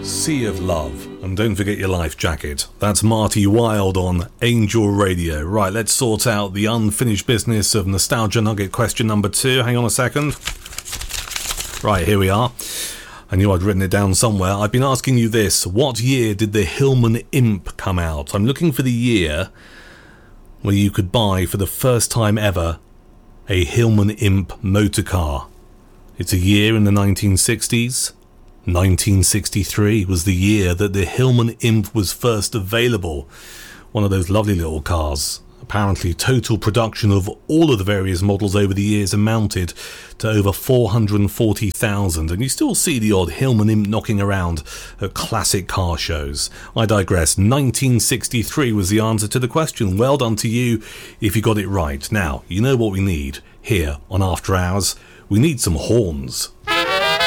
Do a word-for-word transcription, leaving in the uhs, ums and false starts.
Sea of Love, and don't forget your life jacket. That's Marty Wilde on Angel Radio. Right, let's sort out the unfinished business of Nostalgia Nugget question number two. Hang on a second. Right, here we are. I knew I'd written it down somewhere. I've been asking you this. What year did the Hillman Imp come out? I'm looking for the year where you could buy for the first time ever a Hillman Imp motor car. It's a year in the nineteen sixties. nineteen sixty-three was the year that the Hillman Imp was first available. One of those lovely little cars. Apparently, total production of all of the various models over the years amounted to over four hundred forty thousand, and you still see the odd Hillman Imp knocking around at classic car shows. I digress. nineteen sixty-three was the answer to the question. Well done to you if you got it right. Now, you know what we need here on After Hours. We need some horns.